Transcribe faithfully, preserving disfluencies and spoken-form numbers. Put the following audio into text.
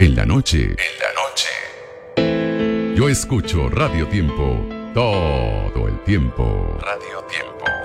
En la noche. En la noche. Yo escucho Radio Tiempo todo el tiempo. Radio Tiempo.